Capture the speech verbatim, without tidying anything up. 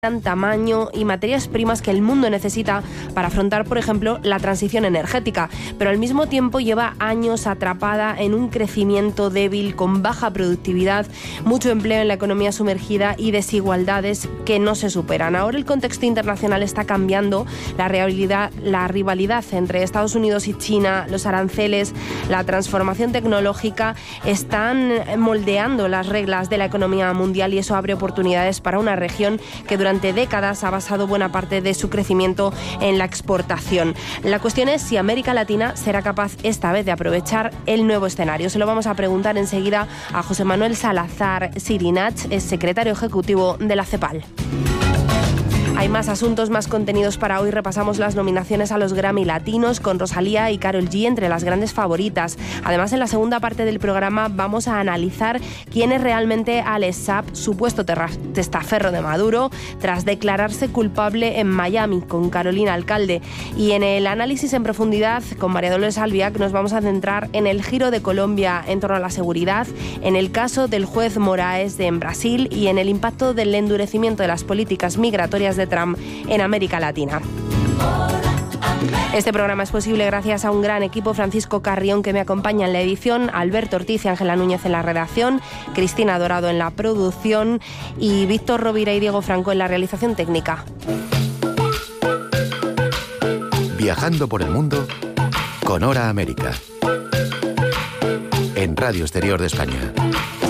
tamaño y materias primas que el mundo necesita para afrontar, por ejemplo, la transición energética, pero al mismo tiempo lleva años atrapada en un crecimiento débil, con baja productividad, mucho empleo en la economía sumergida y desigualdades que no se superan. Ahora el contexto internacional está cambiando, la rivalidad, la rivalidad entre Estados Unidos y China, los aranceles, la transformación tecnológica están moldeando las reglas de la economía mundial, y eso abre oportunidades para una región que durante Durante décadas ha basado buena parte de su crecimiento en la exportación. La cuestión es si América Latina será capaz esta vez de aprovechar el nuevo escenario. Se lo vamos a preguntar enseguida a José Manuel Salazar Sirinach, es secretario ejecutivo de la CEPAL. Hay más asuntos, más contenidos para hoy. Repasamos las nominaciones a los Grammy Latinos con Rosalía y Karol G entre las grandes favoritas. Además, en la segunda parte del programa vamos a analizar quién es realmente Alex Saab, supuesto testaferro de Maduro, tras declararse culpable en Miami con Carolina Alcalde. Y en el análisis en profundidad con María Dolores Albiac nos vamos a centrar en el giro de Colombia en torno a la seguridad, en el caso del juez Moraes en Brasil y en el impacto del endurecimiento de las políticas migratorias de Trump en América Latina. Este programa es posible gracias a un gran equipo: Francisco Carrión, que me acompaña en la edición, Alberto Ortiz y Ángela Núñez en la redacción, Cristina Dorado en la producción y Víctor Rovira y Diego Franco en la realización técnica. Viajando por el mundo con Hora América, en Radio Exterior de España.